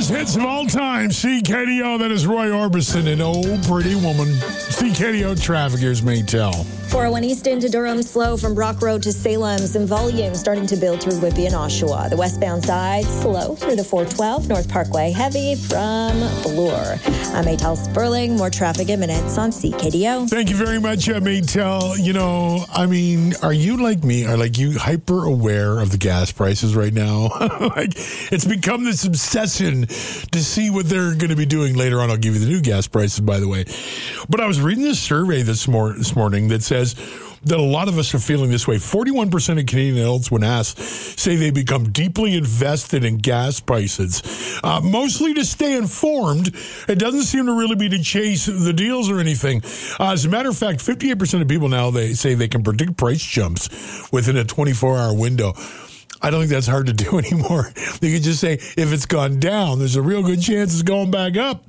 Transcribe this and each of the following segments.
hits of all time. CKDO, that is Roy Orbison and Oh Pretty Woman. CKDO traffic, here's Maytel. 401 East into Durham, slow from Brock Road to Salem. Some volume starting to build through Whitby and Oshawa. The westbound side, slow through the 412 North Parkway, heavy from Bloor. I'm Maytel Sperling. More traffic in minutes on CKDO. Thank you very much, Maytel. You know, I mean, are you like me? Are like you hyper aware of the gas prices right now? Like, it's become this obsession to see what they're going to be doing later on. I'll give you the new gas prices, by the way. But I was reading this survey this morning that says that a lot of us are feeling this way. 41% of Canadian adults, when asked, say they become deeply invested in gas prices, mostly to stay informed. It doesn't seem to really be to chase the deals or anything. As a matter of fact, 58% of people now, they say they can predict price jumps within a 24-hour window. I don't think that's hard to do anymore. You can just say, if it's gone down, there's a real good chance it's going back up.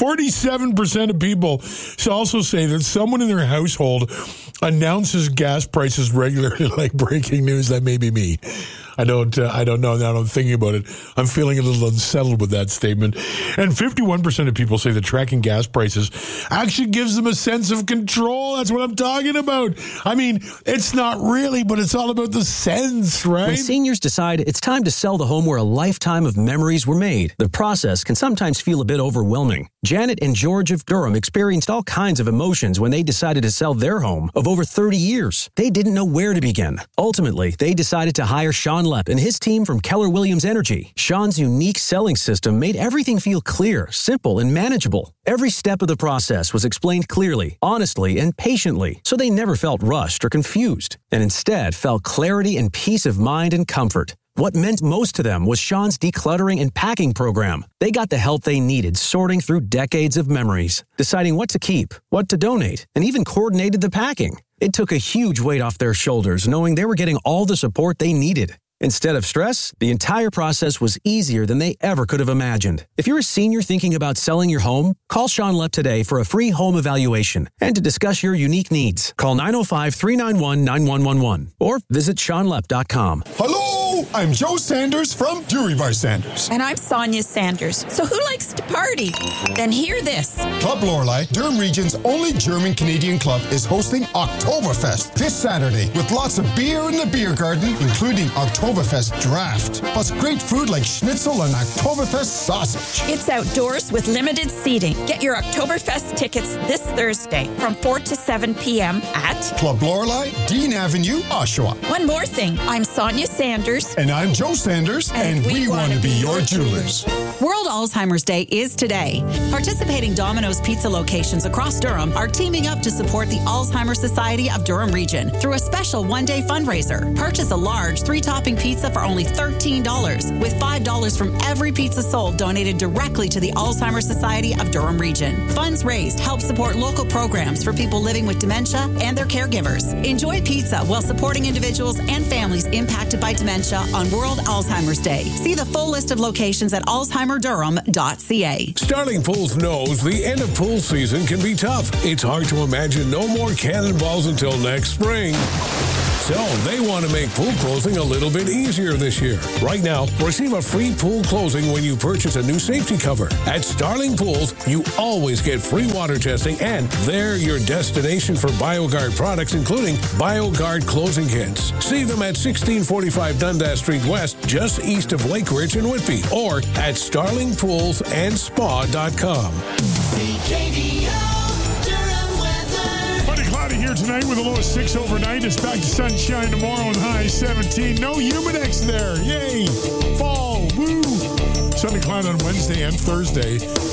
47% of people also say that someone in their household announces gas prices regularly, like breaking news. That may be me. I don't know. Now I'm thinking about it. I'm feeling a little unsettled with that statement. And 51% of people say that tracking gas prices actually gives them a sense of control. That's what I'm talking about. I mean, it's not really, but it's all about the sense, right? When seniors decide it's time to sell the home where a lifetime of memories were made, the process can sometimes feel a bit overwhelming. Janet and George of Durham experienced all kinds of emotions when they decided to sell their home of over 30 years. They didn't know where to begin. Ultimately, they decided to hire Sean Lepp and his team from Keller Williams Energy. Sean's unique selling system made everything feel clear, simple, and manageable. Every step of the process was explained clearly, honestly, and patiently, so they never felt rushed or confused, and instead felt clarity and peace of mind and comfort. What meant most to them was Sean's decluttering and packing program. They got the help they needed sorting through decades of memories, deciding what to keep, what to donate, and even coordinated the packing. It took a huge weight off their shoulders knowing they were getting all the support they needed. Instead of stress, the entire process was easier than they ever could have imagined. If you're a senior thinking about selling your home, call Sean Lepp today for a free home evaluation and to discuss your unique needs. Call 905-391-9111 or visit SeanLepp.com. Hello, I'm Joe Sanders from Jury Bar Sanders. And I'm Sonia Sanders. So who likes to party? Then hear this. Club Lorelei, Durham Region's only German-Canadian club, is hosting Oktoberfest this Saturday with lots of beer in the beer garden, including Oktoberfest draft, plus great food like schnitzel and Oktoberfest sausage. It's outdoors with limited seating. Get your Oktoberfest tickets this Thursday from 4 to 7 p.m. at Club Lorelei, Dean Avenue, Oshawa. One more thing. I'm Sonia Sanders. And I'm Joe Sanders, and we want to be your jewelers. World Alzheimer's Day is today. Participating Domino's Pizza locations across Durham are teaming up to support the Alzheimer's Society of Durham Region through a special one-day fundraiser. Purchase a large 3-topping pizza for only $13, with $5 from every pizza sold donated directly to the Alzheimer's Society of Durham Region. Funds raised help support local programs for people living with dementia and their caregivers. Enjoy pizza while supporting individuals and families impacted by dementia on World Alzheimer's Day. See the full list of locations at alzheimerdurham.ca. Starling Pools knows the end of pool season can be tough. It's hard to imagine no more cannonballs until next spring. So they want to make pool closing a little bit easier this year. Right now, receive a free pool closing when you purchase a new safety cover. At Starling Pools, you always get free water testing, and they're your destination for BioGuard products, including BioGuard closing kits. See them at 1645 Dundas Street West, just east of Lake Ridge in Whitby, or at starlingpoolsandspa.com. Cloudy here tonight with a low of 6 overnight. It's back to sunshine tomorrow with high 17. No Humidex there. Yay. Fall. Woo. Sunny cloud on Wednesday and Thursday.